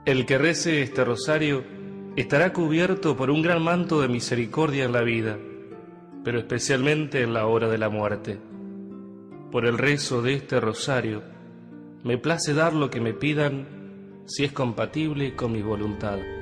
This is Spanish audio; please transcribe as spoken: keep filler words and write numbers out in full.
El que rece este rosario estará cubierto por un gran manto de misericordia en la vida, pero especialmente en la hora de la muerte. Por el rezo de este rosario, me place dar lo que me pidan si es compatible con mi voluntad.